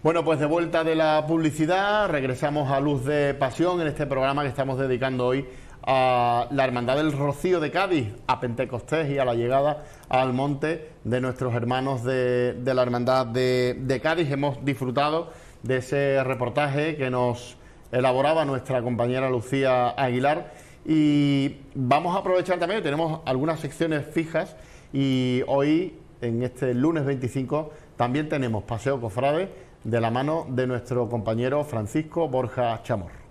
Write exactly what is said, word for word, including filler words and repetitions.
Bueno, pues de vuelta de la publicidad, regresamos a Luz de Pasión en este programa que estamos dedicando hoy a la Hermandad del Rocío de Cádiz, a Pentecostés y a la llegada al monte de nuestros hermanos de, de la Hermandad de, de Cádiz. Hemos disfrutado de ese reportaje que nos elaboraba nuestra compañera Lucía Aguilar y vamos a aprovechar también, tenemos algunas secciones fijas y hoy, en este lunes veinticinco, también tenemos Paseo Cofrade de la mano de nuestro compañero Francisco Borja Chamorro.